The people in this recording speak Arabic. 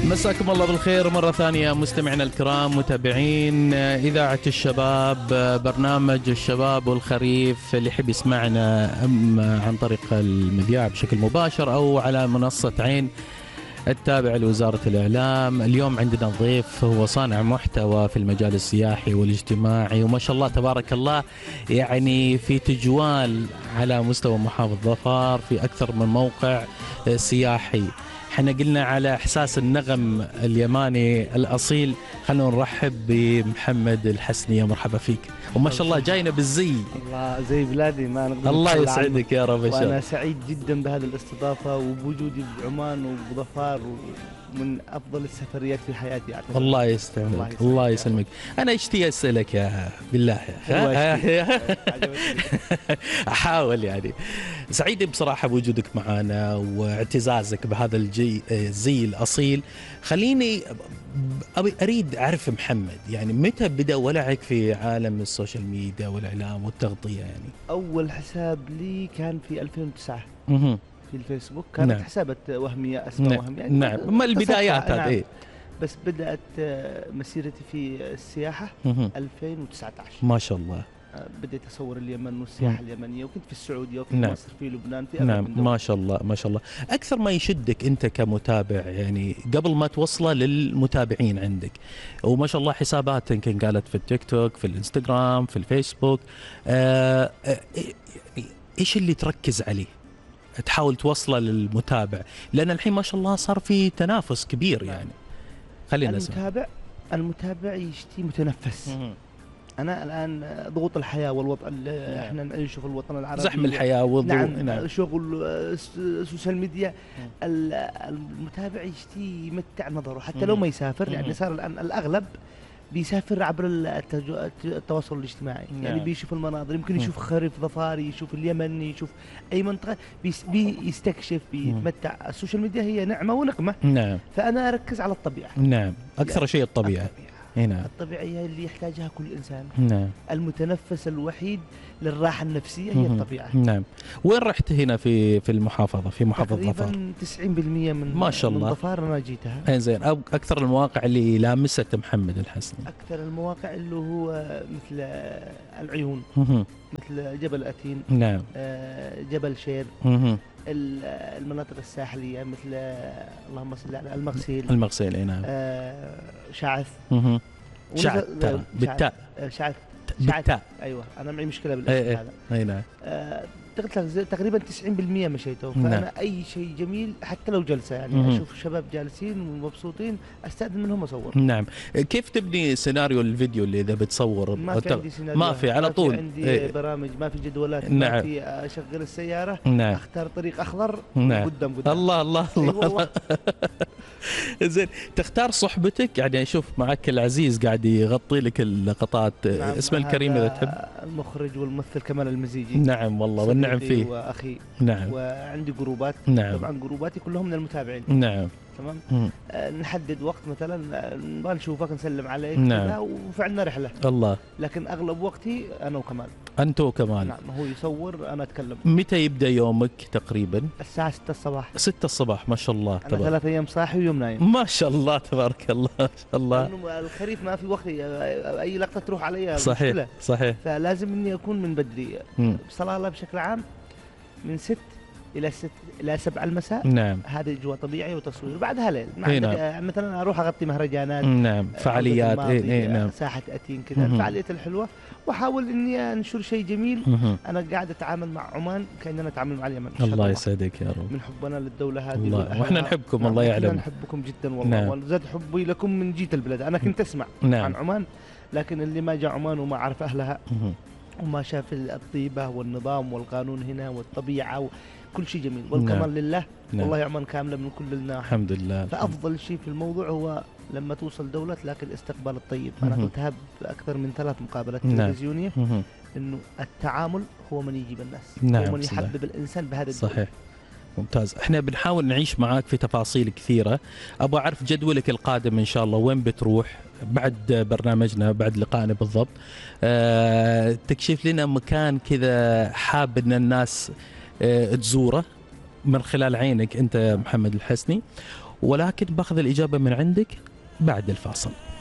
مساكم الله بالخير مرة ثانية مستمعينا الكرام متابعين إذاعة الشباب، برنامج الشباب والخريف اللي يحب يسمعنا أما عن طريق المذياع بشكل مباشر أو على منصة عين التابعة لوزارة الإعلام. اليوم عندنا ضيف هو صانع محتوى في المجال السياحي والاجتماعي، وما شاء الله تبارك الله يعني في تجوال على مستوى محافظة ظفار في أكثر من موقع سياحي. احنا قلنا على احساس النغم اليماني الاصيل، خلونا نرحب بمحمد الحسني. مرحبا فيك، وما شاء الله جاينا بالزي. الله زي بلادي ما نقدر. الله يسعدك يا رب. وانا سعيد جدا بهذه الاستضافه وبوجودي بعمان وبظفار، من افضل السفريات في حياتي اعتقد. الله يسلمك الله يسلمك. انا اشتي اسالك يا بالله احاول يعني. سعيد بصراحه بوجودك معنا واعتزازك بهذا الزي الاصيل. خليني اريد اعرف محمد، يعني متى بدا ولعك في عالم السوشيال ميديا والاعلام والتغطيه؟ يعني اول حساب لي كان في 2009 في الفيسبوك، كانت نعم. حسابات وهميه، اسماء وهميه. نعم، ما البدايات هذه. نعم. بس بدات مسيرتي في السياحه 2019 ما شاء الله. بديت اصور اليمن والسياحه اليمنيه، وكنت في السعوديه وفي نعم. مصر، في لبنان، في نعم. ما شاء الله ما شاء الله. اكثر ما يشدك انت كمتابع يعني قبل ما توصله للمتابعين عندك، وما شاء الله حسابات يمكن قالت في التيك توك، في الانستغرام، في الفيسبوك، ايش اللي تركز عليه تحاول توصله للمتابع؟ لان الحين ما شاء الله صار في تنافس كبير يعني. خلينا نسمع. المتابع يشتي متنفس. أنا الآن ضغوط الحياة والوضع اللي احنا نعيشه في الوطن العربي، زحم الحياة والضغوط. نعم. شغل السوشيال ميديا. المتابع يشتي يمتع نظره حتى لو ما يسافر. يعني صار الآن الأغلب بيسافر عبر التواصل الاجتماعي. يعني بيشوف المناظر، يمكن يشوف خريف ظفار، يشوف اليمن، يشوف أي منطقة، بيستكشف، بيتمتع. السوشيال ميديا هي نعمة ونقمة. نعم. فأنا أركز على الطبيعة. نعم. أكثر شيء الطبيعة. نعم. الطبيعية اللي يحتاجها كل إنسان. نعم. المتنفس الوحيد للراحة النفسية هي الطبيعة. نعم. وين رحت هنا في المحافظة، في محافظة ظفار؟ تقريبا 90% من ما شاء الله من ظفار أنا جيتها. زين. أو أكثر المواقع اللي لامست محمد الحسني؟ أكثر المواقع اللي هو مثل العيون، مثل جبل أتين. نعم. جبل شير. المناطق الساحلية مثل اللهم صل على المغسيل. اي نعم. شعث. شعث بالتاء. شعث. ايوه، انا معي مشكله بالاسم هذا. اي نعم. تقريبا 90% مشيته. فانا نعم. اي شيء جميل حتى لو جلسه، يعني اشوف شباب جالسين ومبسوطين استاذن منهم اصور. نعم. كيف تبني سيناريو الفيديو اللي اذا بتصور؟ ما في عندي سيناريو، ما في على طول. ما في عندي برامج، ما في جدولات. نعم. ما في اشغل السياره. نعم. اختار طريق اخضر. نعم. قدام الله الله الله. زين. تختار صحبتك، يعني اشوف معك العزيز قاعد يغطي لك اللقطات. نعم. اسمه الكريم اذا تحب. المخرج والممثل كمال المزيجي. نعم والله والنعم فيه. واخي. نعم. وعندي جروبات. نعم. طبعا جروباتي كلهم من المتابعين. نعم. تمام. نحدد وقت مثلا نبغى نشوفك، نسلم عليك. نعم. وفعلنا رحله. الله. لكن اغلب وقتي انا وكمال. انت وكمال. نعم. هو يصور انا اتكلم. متى يبدا يومك تقريبا؟ الساعه 6 الصباح. 6 الصباح. ما شاء الله. أنا 3 أيام صاحي ويوم نايم. ما شاء الله تبارك الله. ما شاء الله. الخريف ما في وقت، اي لقطه تروح علي. صحيح مشكلة. صحيح. فلازم اني اكون من بدري. بصلاة بشكل عام من 6 إلى 7 المساء. نعم. هذا جوا طبيعي وتصوير. بعدها ليل. نعم. مثلا أروح أغطي مهرجانات. نعم. فعاليات. نعم. ساحة أتين كذا، الفعاليات الحلوة. وأحاول إني أنشر شيء جميل. أنا قاعد أتعامل مع عمان كأننا نتعامل مع اليمن. الله يسعدك يا رب. من حبنا للدولة هذه. الله. وإحنا نحبكم. نعم. الله يعلم. إحنا نحبكم جدا والله. نعم. وزاد حبي لكم من جيت البلاد. أنا كنت أسمع. نعم. عن عمان، لكن اللي ما جاء عمان وما عرف أهلها وما شاف الطيبة والنظام والقانون هنا والطبيعة كل شيء جميل والكمال. نعم. لله. نعم. والله عمان كاملة من كل الناحية. الحمد لله. فأفضل شيء في الموضوع هو لما توصل دولة لكن الاستقبال الطيب. أنا كنت أكثر من 3 مقابلات تلفزيونية. إنه التعامل هو من يجيب الناس. نعم. هو من يحبب الإنسان بهذا الدولة. صحيح. ممتاز. احنا بنحاول نعيش معاك في تفاصيل كثيرة. أبغى أعرف جدولك القادم إن شاء الله، وين بتروح بعد برنامجنا، بعد لقائنا بالضبط. تكشف لنا مكان كذا حاب إن الناس تزوره من خلال عينك أنت محمد الحسني، ولكن باخذ الإجابة من عندك بعد الفاصل.